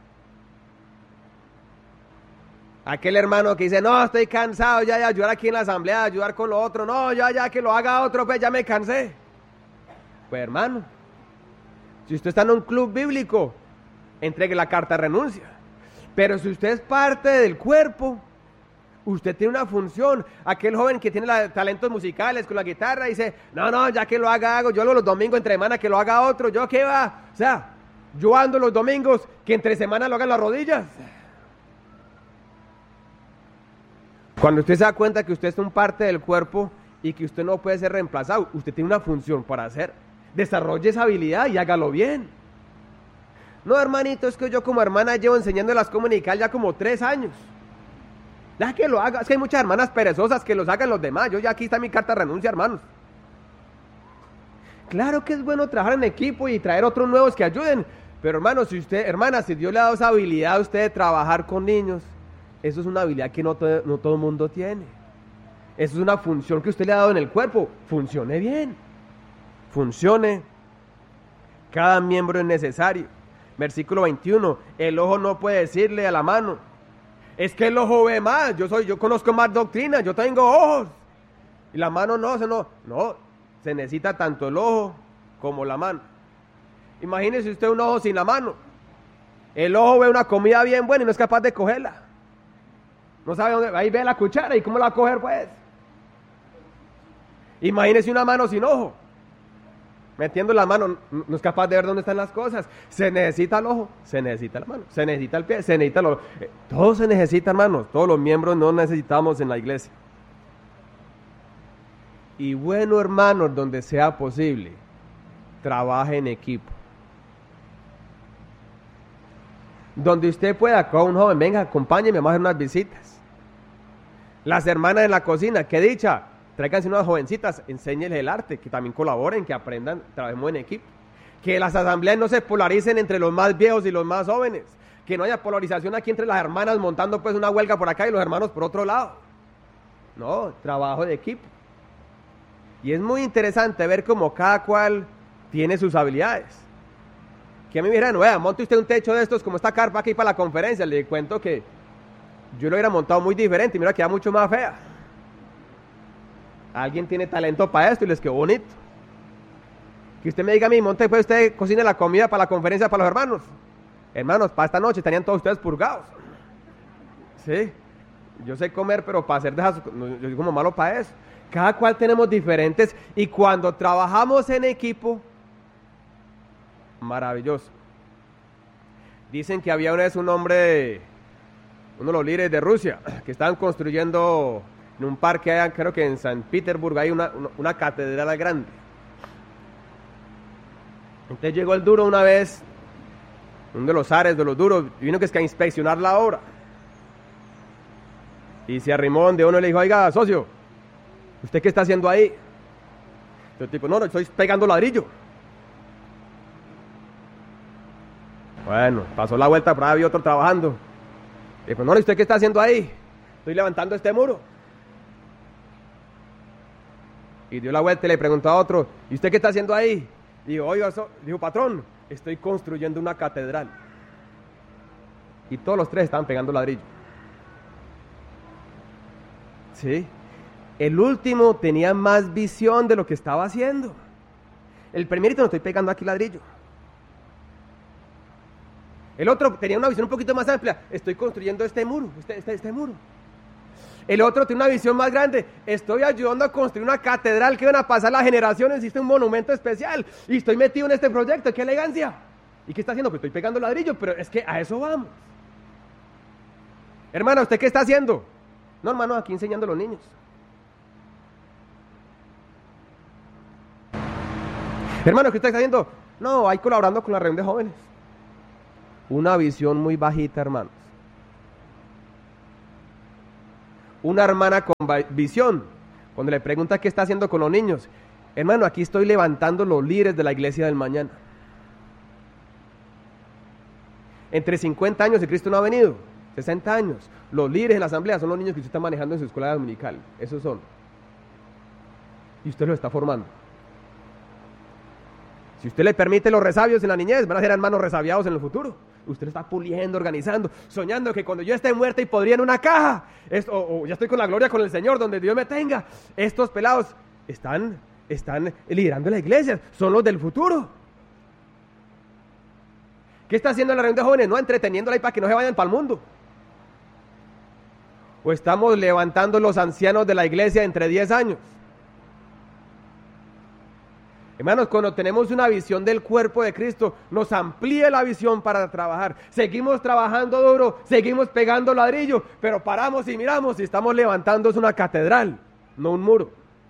Aquel hermano que dice, no, estoy cansado ya de ayudar aquí en la asamblea, de ayudar con lo otro, no, ya, ya, que lo haga otro, pues ya me cansé. Pues hermano, si usted está en un club bíblico, entregue la carta de renuncia. Pero si usted es parte del cuerpo, usted tiene una función. Aquel joven que tiene la, talentos musicales con la guitarra dice, no, no, ya que lo haga, hago, yo hago los domingos entre semana, que lo haga otro, ¿yo qué va? O sea, yo ando los domingos, que entre semana lo hagan las rodillas. Cuando usted se da cuenta que usted es un parte del cuerpo y que usted no puede ser reemplazado, usted tiene una función para hacer. Desarrolle esa habilidad y hágalo bien. No, hermanito, es que yo como hermana llevo enseñándolas cómo comunicar ya como tres años. Deja que lo haga. Es que hay muchas hermanas perezosas que los hagan los demás. Yo ya aquí está mi carta de renuncia, hermanos. Claro que es bueno trabajar en equipo y traer otros nuevos que ayuden. Pero hermanos, si usted, hermana, si Dios le ha dado esa habilidad a usted de trabajar con niños, eso es una habilidad que no, to- no todo el mundo tiene. Eso es una función que usted le ha dado en el cuerpo. Funcione bien. Funcione. Cada miembro es necesario. Versículo veintiuno. El ojo no puede decirle a la mano, es que el ojo ve más. Yo soy, yo conozco más doctrina. Yo tengo ojos. Y la mano no, se no. No. Se necesita tanto el ojo como la mano. Imagínese usted un ojo sin la mano. El ojo ve una comida bien buena y no es capaz de cogerla. No sabe dónde, ahí ve la cuchara y cómo la va a coger pues. Imagínese una mano sin ojo. Metiendo la mano, no es capaz de ver dónde están las cosas. Se necesita el ojo, se necesita la mano, se necesita el pie, se necesita los... Eh, todo se necesita, hermanos. Todos los miembros no necesitamos en la iglesia. Y bueno, hermanos, donde sea posible, trabaje en equipo. Donde usted pueda, con un joven, venga, acompáñeme, vamos a hacer unas visitas. Las hermanas en la cocina, qué dicha, tráiganse unas jovencitas, enséñenles el arte, que también colaboren, que aprendan, trabajemos en equipo. Que las asambleas no se polaricen entre los más viejos y los más jóvenes. Que no haya polarización aquí entre las hermanas montando pues una huelga por acá y los hermanos por otro lado. No, trabajo de equipo. Y es muy interesante ver cómo cada cual tiene sus habilidades. Que a mí me dijeron, vea, monte usted un techo de estos como esta carpa aquí para la conferencia. Le cuento que yo lo hubiera montado muy diferente y mira, queda mucho más fea. Alguien tiene talento para esto y les quedó bonito. Que usted me diga a mí, monte pues usted cocine la comida para la conferencia para los hermanos. Hermanos, para esta noche estarían todos ustedes purgados. Sí, yo sé comer, pero para hacer de esas, yo soy como malo para eso. Cada cual tenemos diferentes y cuando trabajamos en equipo, maravilloso. Dicen que había una vez un hombre, uno de los líderes de Rusia, que estaban construyendo en un parque allá, creo que en San Petersburgo, hay una, una, una catedral grande. Entonces llegó el duro una vez, uno de los zares de los duros, y vino que es que a inspeccionar la obra. Y se arrimó donde uno y le dijo, oiga, socio, ¿usted qué está haciendo ahí? El tipo, no, no, estoy pegando ladrillo. Bueno, pasó la vuelta, pero había otro trabajando. Dijo, no, ¿y usted qué está haciendo ahí? Estoy levantando este muro. Y dio la vuelta y le preguntó a otro, ¿y usted qué está haciendo ahí? Dijo, oiga, so, dijo, patrón, estoy construyendo una catedral. Y todos los tres estaban pegando ladrillo. Sí. El último tenía más visión de lo que estaba haciendo. El primerito no estoy pegando aquí ladrillo. El otro tenía una visión un poquito más amplia. Estoy construyendo este muro, este, este, este muro. El otro tiene una visión más grande. Estoy ayudando a construir una catedral que van a pasar las generaciones. Existe un monumento especial. Y estoy metido en este proyecto. ¡Qué elegancia! ¿Y qué está haciendo? Pues estoy pegando ladrillo, pero es que a eso vamos. Hermano, ¿usted qué está haciendo? No, hermano, aquí enseñando a los niños. Hermano, ¿qué usted está haciendo? No, ahí colaborando con la reunión de jóvenes. Una visión muy bajita, hermanos. Una hermana con visión, cuando le pregunta qué está haciendo con los niños, hermano, aquí estoy levantando los líderes de la iglesia del mañana. Entre cincuenta años y Cristo no ha venido, sesenta años. Los líderes de la asamblea son los niños que usted está manejando en su escuela dominical. Esos son. Y usted los está formando. Si usted le permite los resabios en la niñez, van a ser hermanos resabiados en el futuro. Usted lo está puliendo, organizando, soñando que cuando yo esté muerta y podría en una caja, esto, o, o ya estoy con la gloria con el Señor, donde Dios me tenga, estos pelados están, están liderando la iglesia, son los del futuro. ¿Qué está haciendo la reunión de jóvenes? No, entreteniéndola ahí para que no se vayan para el mundo. O estamos levantando los ancianos de la iglesia entre diez años. Hermanos, cuando tenemos una visión del cuerpo de Cristo, nos amplía la visión para trabajar. Seguimos trabajando duro, seguimos pegando ladrillo, pero paramos y miramos y estamos levantando una catedral, no un muro.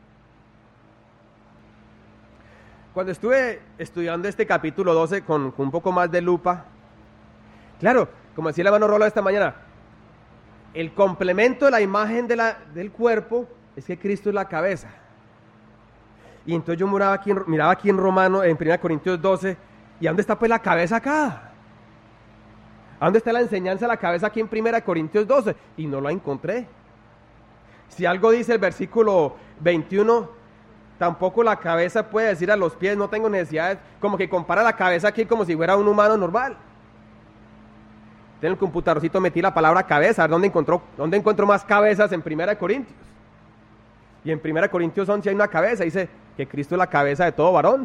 Cuando estuve estudiando este capítulo doce con, con un poco más de lupa, claro, como decía el hermano Rolo esta mañana, el complemento de la imagen de la, del cuerpo es que Cristo es la cabeza. Y entonces yo miraba aquí, miraba aquí en Romano, en primera Corintios doce, ¿y a dónde está pues la cabeza acá? ¿A dónde está la enseñanza de la cabeza aquí en primera Corintios doce? Y no la encontré. Si algo dice el versículo veintiuno, tampoco la cabeza puede decir a los pies, no tengo necesidad, como que compara la cabeza aquí como si fuera un humano normal. En el computadorcito metí la palabra cabeza, a ver dónde encontró, dónde encuentro más cabezas en primera Corintios. Y en primera Corintios once hay una cabeza, dice que Cristo es la cabeza de todo varón.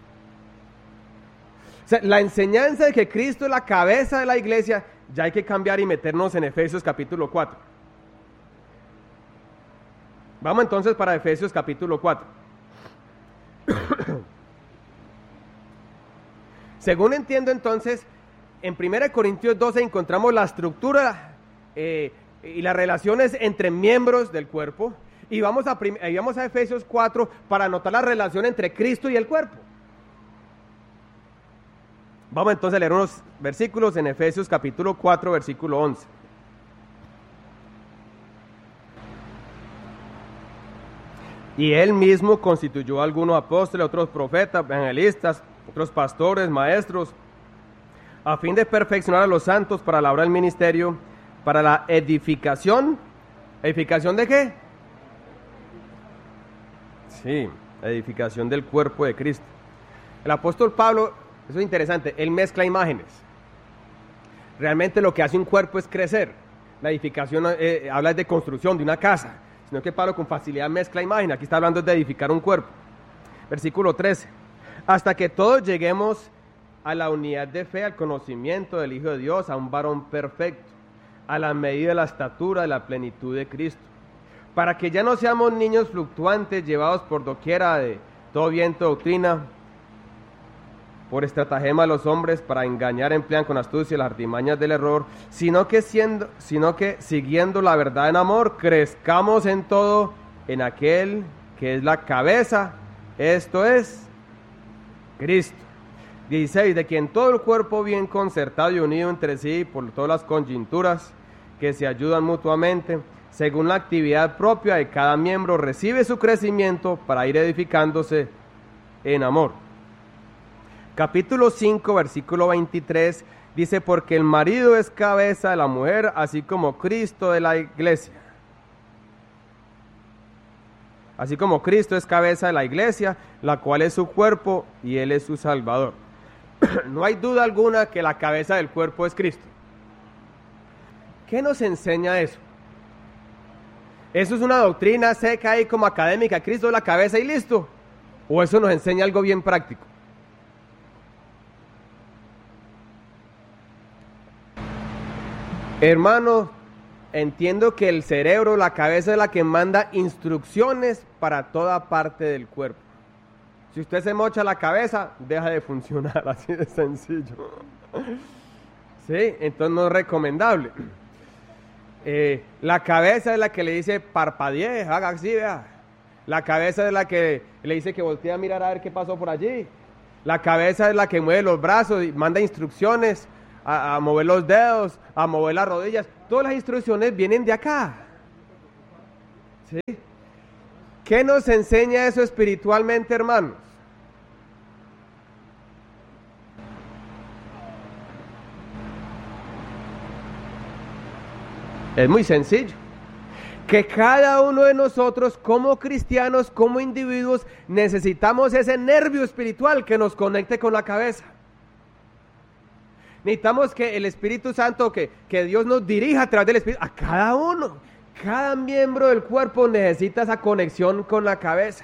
O sea, la enseñanza de que Cristo es la cabeza de la iglesia, ya hay que cambiar y meternos en Efesios capítulo cuatro. Vamos entonces para Efesios capítulo cuatro. Según entiendo entonces, en primera Corintios doce encontramos la estructura eh, y las relaciones entre miembros del cuerpo. Y vamos a, prim- y vamos a Efesios cuatro para anotar la relación entre Cristo y el cuerpo. Vamos entonces a leer unos versículos en Efesios capítulo cuatro, versículo once. Y él mismo constituyó a algunos apóstoles, otros profetas, evangelistas, otros pastores, maestros, a fin de perfeccionar a los santos para la obra del ministerio, para la edificación. ¿Edificación de qué? Sí, la edificación del cuerpo de Cristo. El apóstol Pablo, eso es interesante, él mezcla imágenes. Realmente lo que hace un cuerpo es crecer. La edificación eh, habla de construcción de una casa, sino que Pablo con facilidad mezcla imágenes. Aquí está hablando de edificar un cuerpo. Versículo trece. Hasta que todos lleguemos a la unidad de fe, al conocimiento del Hijo de Dios, a un varón perfecto, a la medida de la estatura de la plenitud de Cristo, para que ya no seamos niños fluctuantes, llevados por doquiera de todo viento de doctrina, por estratagema de los hombres, para engañar emplean con astucia las artimañas del error, sino que, siendo, sino que siguiendo la verdad en amor, crezcamos en todo en aquel que es la cabeza, esto es Cristo. dieciséis. De quien todo el cuerpo bien concertado y unido entre sí por todas las coyunturas que se ayudan mutuamente, según la actividad propia de cada miembro, recibe su crecimiento para ir edificándose en amor. Capítulo cinco, versículo veintitrés, dice, porque el marido es cabeza de la mujer, así como Cristo de la iglesia. Así como Cristo es cabeza de la iglesia, la cual es su cuerpo y Él es su Salvador. No hay duda alguna que la cabeza del cuerpo es Cristo. ¿Qué nos enseña eso? ¿Eso es una doctrina seca y como académica? ¿Cristo es la cabeza y listo? ¿O eso nos enseña algo bien práctico? Hermano, entiendo que el cerebro, la cabeza es la que manda instrucciones para toda parte del cuerpo. Si usted se mocha la cabeza, deja de funcionar, así de sencillo. Sí, entonces no es recomendable. Eh, la cabeza es la que le dice parpadee, haga así, vea. La cabeza es la que le dice que voltee a mirar a ver qué pasó por allí. La cabeza es la que mueve los brazos y manda instrucciones a, a mover los dedos, a mover las rodillas. Todas las instrucciones vienen de acá. ¿Sí? ¿Qué nos enseña eso espiritualmente, hermanos? Es muy sencillo. Que cada uno de nosotros como cristianos, como individuos, necesitamos ese nervio espiritual que nos conecte con la cabeza. Necesitamos que el Espíritu Santo, que, que Dios nos dirija a través del Espíritu, a cada uno. Cada miembro del cuerpo necesita esa conexión con la cabeza.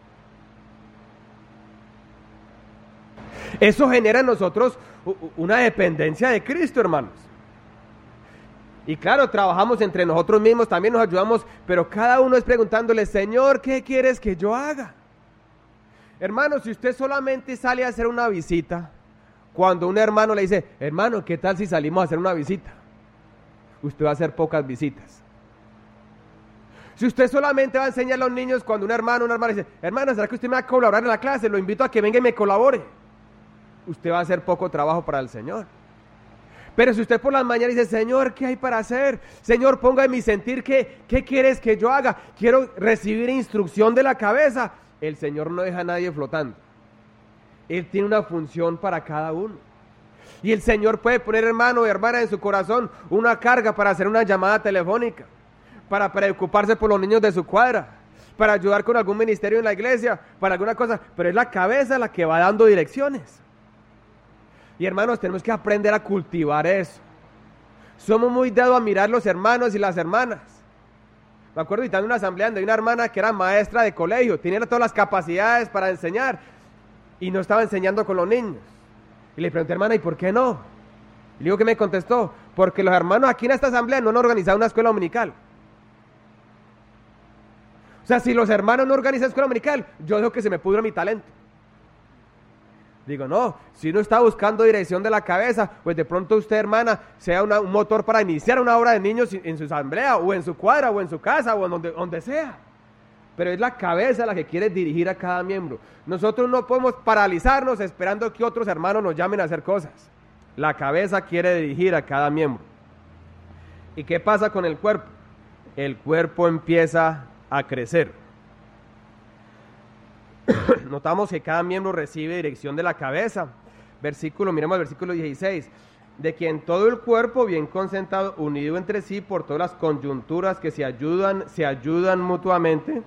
Eso genera en nosotros una dependencia de Cristo, hermanos. Y claro, trabajamos entre nosotros mismos, también nos ayudamos, pero cada uno es preguntándole, Señor, ¿qué quieres que yo haga? Hermano, si usted solamente sale a hacer una visita, cuando un hermano le dice, hermano, ¿qué tal si salimos a hacer una visita? Usted va a hacer pocas visitas. Si usted solamente va a enseñar a los niños, cuando un hermano, una hermana dice, hermano, ¿será que usted me va a colaborar en la clase? Lo invito a que venga y me colabore. Usted va a hacer poco trabajo para el Señor. Pero si usted por las mañanas dice, Señor, ¿qué hay para hacer? Señor, ponga en mi sentir, ¿qué, qué quieres que yo haga? Quiero recibir instrucción de la cabeza. El Señor no deja a nadie flotando. Él tiene una función para cada uno. Y el Señor puede poner, hermano y hermana, en su corazón una carga para hacer una llamada telefónica, para preocuparse por los niños de su cuadra, para ayudar con algún ministerio en la iglesia, para alguna cosa. Pero es la cabeza la que va dando direcciones. Y hermanos, tenemos que aprender a cultivar eso. Somos muy dados a mirar los hermanos y las hermanas. Me acuerdo ahorita en una asamblea donde hay una hermana que era maestra de colegio, tenía todas las capacidades para enseñar y no estaba enseñando con los niños. Y le pregunté, hermana, ¿y por qué no? Y le digo que me contestó, porque los hermanos aquí en esta asamblea no han organizado una escuela dominical. O sea, si los hermanos no organizan escuela dominical, yo dejo que se me pudra mi talento. Digo, no, si uno está buscando dirección de la cabeza, pues de pronto usted, hermana, sea una, un motor para iniciar una obra de niños en su asamblea, o en su cuadra, o en su casa, o en donde, donde sea. Pero es la cabeza la que quiere dirigir a cada miembro. Nosotros no podemos paralizarnos esperando que otros hermanos nos llamen a hacer cosas. La cabeza quiere dirigir a cada miembro. ¿Y qué pasa con el cuerpo? El cuerpo empieza a crecer. Notamos que cada miembro recibe dirección de la cabeza. Versículo, miremos el versículo dieciséis. De quien todo el cuerpo, bien concentrado, unido entre sí por todas las coyunturas que se ayudan, se ayudan mutuamente,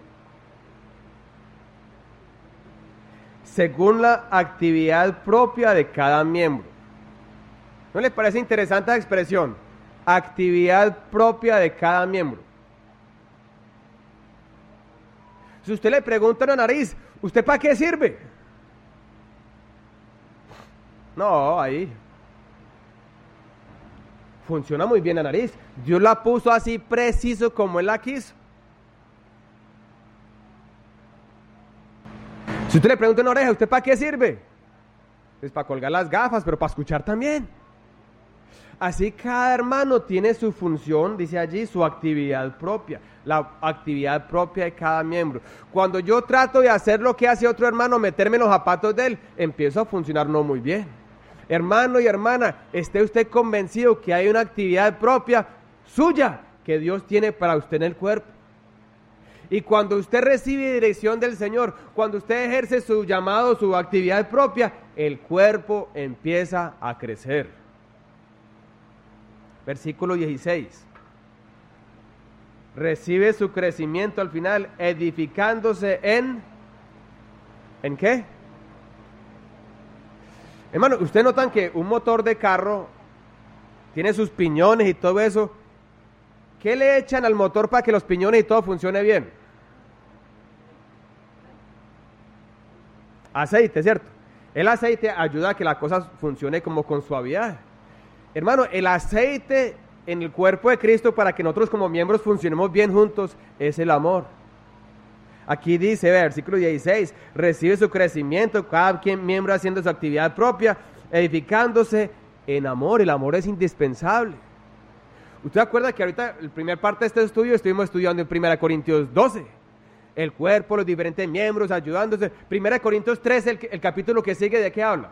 según la actividad propia de cada miembro. ¿No les parece interesante la expresión? Actividad propia de cada miembro. Si usted le pregunta a la nariz, ¿usted para qué sirve? No, ahí. Funciona muy bien la nariz. Dios la puso así preciso como Él la quiso. Si usted le pregunta a una oreja, ¿usted para qué sirve? Pues para colgar las gafas, pero para escuchar también. Así cada hermano tiene su función, dice allí, su actividad propia, la actividad propia de cada miembro. Cuando yo trato de hacer lo que hace otro hermano, meterme en los zapatos de él, empiezo a funcionar no muy bien. Hermano y hermana, esté usted convencido que hay una actividad propia suya que Dios tiene para usted en el cuerpo. Y cuando usted recibe dirección del Señor, cuando usted ejerce su llamado, su actividad propia, el cuerpo empieza a crecer. Versículo dieciséis. Recibe su crecimiento al final, edificándose en... ¿En qué? Hermano, ustedes notan que un motor de carro tiene sus piñones y todo eso. ¿Qué le echan al motor para que los piñones y todo funcione bien? Aceite, ¿cierto? El aceite ayuda a que la cosa funcione como con suavidad. Hermano, el aceite en el cuerpo de Cristo para que nosotros como miembros funcionemos bien juntos es el amor. Aquí dice, versículo dieciséis, recibe su crecimiento, cada quien miembro haciendo su actividad propia, edificándose en amor. El amor es indispensable. ¿Usted acuerda que ahorita, la primera parte de este estudio, estuvimos estudiando en primera Corintios doce? el cuerpo, los diferentes miembros, ayudándose. Primera de Corintios tres, el, el capítulo que sigue, ¿de qué habla?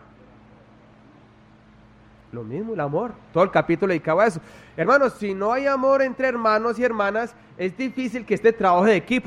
Lo mismo, el amor, todo el capítulo dedicado a eso. Hermanos, si no hay amor entre hermanos y hermanas, es difícil que este trabajo de equipo